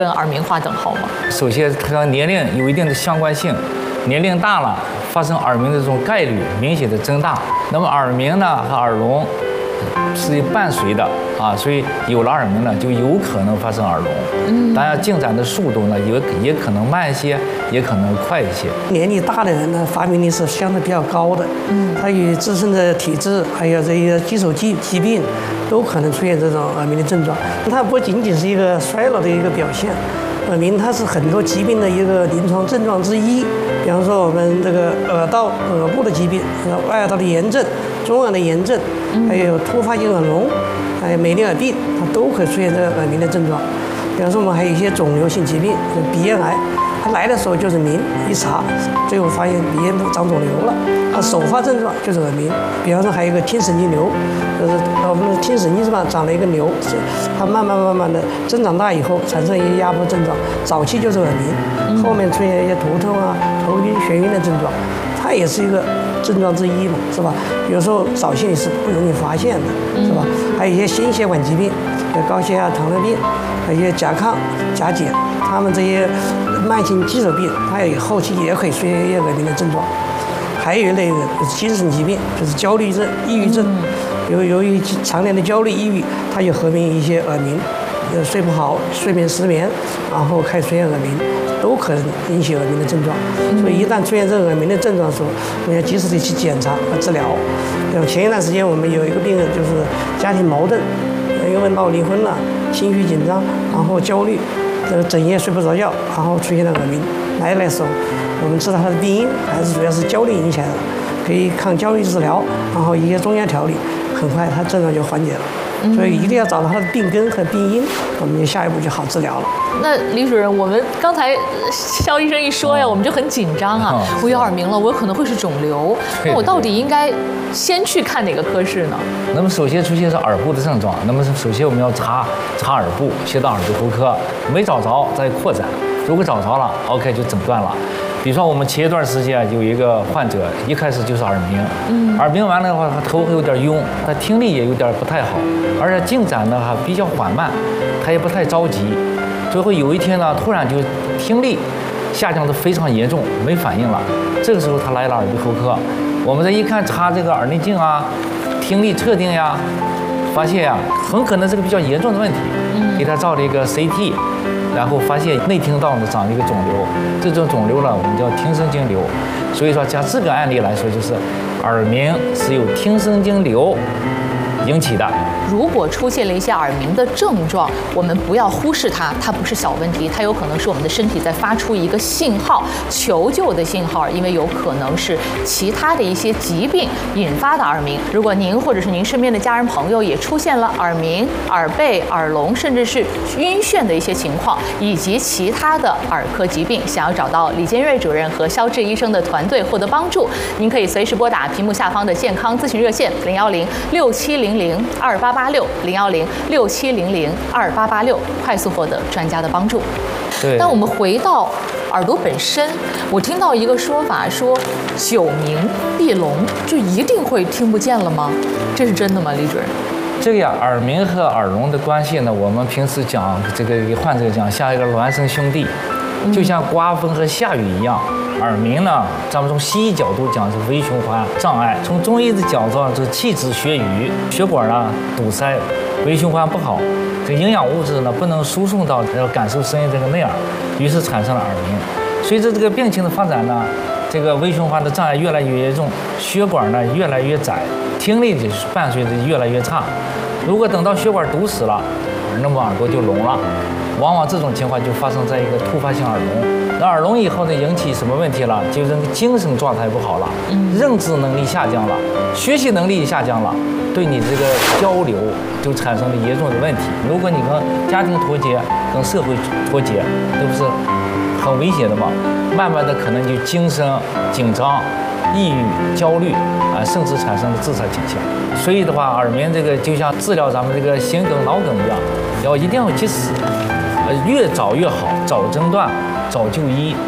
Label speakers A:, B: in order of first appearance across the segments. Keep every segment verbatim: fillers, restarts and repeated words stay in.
A: 跟耳鸣划等号吗？
B: 首先，它和年龄有一定的相关性，年龄大了，发生耳鸣的这种概率明显的增大。那么耳鸣呢和耳聋是伴随的啊，所以有了耳鸣呢，就有可能发生耳聋。嗯，当然进展的速度呢，也也可能慢一些，也可能快一些。
C: 年纪大的人呢，发病率是相对比较高的。嗯，他与自身的体质，还有这些基础疾疾病，都可能出现这种耳鸣的症状。它不仅仅是一个衰老的一个表现，耳鸣它是很多疾病的一个临床症状之一。比方说我们这个耳道、耳部的疾病，外耳道的炎症、中耳的炎症，还有突发性耳聋，还有美尼尔病，它都会出现这个耳鸣的症状。比方说我们还有一些肿瘤性疾病，鼻咽癌，它来的时候就是鸣，一查最后发现鼻咽部长肿瘤了，它首发症状就是耳鸣。比方说还有一个听神经瘤，就是我们的听神经上长了一个瘤，它慢慢慢慢的增长大以后产生一些压迫症状，早期就是耳鸣，后面出现一些头痛啊、头晕、眩晕的症状，它也是一个症状之一嘛，是吧？有时候早期你是不容易发现的，是吧？还有一些心血管疾病，有高血压、糖尿病，还有一些甲亢、甲减，他们这些慢性肌肉病，它也后期也可以出现一些耳鸣的症状。还有一类的就是精神疾病，就是焦虑症、抑郁症，由由于常年的焦虑、抑郁，它就合并一些耳鸣，呃，睡不好、睡眠失眠，然后开始出现耳鸣，都可能引起耳鸣的症状。所以一旦出现这个耳鸣的症状的时候，我们要及时的去检查和治疗。像前一段时间我们有一个病人就是家庭矛盾，因为闹离婚了，情绪紧张，然后焦虑，这个整夜睡不着觉，然后出现了耳鸣。来的时候，我们知道他的病因还是主要是焦虑影响的，可以抗焦虑治疗，然后一些中药调理，很快他症状就缓解了。所以一定要找到他的病根和病因，我们就下一步就好治疗了。
A: 那李主任，我们刚才肖医生一说呀，我们就很紧张啊，我有耳鸣了，我可能会是肿瘤，那我到底应该先去看哪个科室呢？
B: 那么首先出现是耳部的症状，那么首先我们要查查耳部，先到耳鼻喉科，没找着再扩展，如果找着了 ，OK 就诊断了。比如说我们前一段时间有一个患者，一开始就是耳鸣，嗯，耳鸣完了的话，他头会有点晕，他听力也有点不太好，而且进展呢还比较缓慢，他也不太着急，最后有一天呢，突然就听力下降得非常严重，没反应了。这个时候他来了耳鼻喉科，我们这一看查这个耳内镜啊，听力测定呀，发现呀、啊，很可能是个比较严重的问题，给他照了一个 C T。然后发现内听道呢长了一个肿瘤，这种肿瘤呢我们叫听神经瘤，所以说像这个案例来说，就是耳鸣是由听神经瘤引起的。
A: 如果出现了一些耳鸣的症状，我们不要忽视它，它不是小问题，它有可能是我们的身体在发出一个信号，求救的信号，因为有可能是其他的一些疾病引发的耳鸣。如果您或者是您身边的家人朋友也出现了耳鸣、耳背、耳聋，甚至是晕眩的一些情况，以及其他的耳科疾病，想要找到李坚瑞主任和肖智医生的团队获得帮助，您可以随时拨打屏幕下方的健康咨询热线零幺零六七零零二八八六零幺零六七零零二八八六，快速获得专家的帮助。
B: 对。
A: 那我们回到耳朵本身，我听到一个说法说，久鸣闭聋就一定会听不见了吗？这是真的吗，李主任？
B: 这个呀，耳鸣和耳聋的关系呢，我们平时讲这个给患者讲像一个孪生兄弟，就像刮风和下雨一样。耳鸣呢，咱们从西医角度讲是微循环障碍，从中医的角度讲是气滞血瘀，血管呢堵塞，微循环不好，这营养物质呢不能输送到要感受声音这个内耳，于是产生了耳鸣。随着这个病情的发展呢，这个微循环的障碍越来越严重，血管呢越来越窄，听力就伴随着越来越差。如果等到血管堵死了，那么耳朵就聋了。往往这种情况就发生在一个突发性耳聋。那耳聋以后呢，引起什么问题了？就是精神状态不好了，认知能力下降了，学习能力下降了，对你这个交流就产生了严重的问题。如果你跟家庭脱节，跟社会脱节，这不是很危险的吗？慢慢的可能就精神紧张、抑郁、焦虑啊，甚至产生了自杀倾向。所以的话，耳鸣这个就像治疗咱们这个心梗、脑梗一样，要一定要及时，呃，越早越好，早诊断、早就医，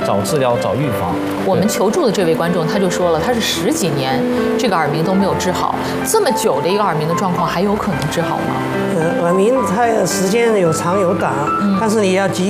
B: 早治疗、早预防。
A: 我们求助的这位观众他就说了，他是十几年这个耳鸣都没有治好，这么久的一个耳鸣的状况还有可能治好吗？
C: 呃，耳鸣它时间有长有短，但是你要及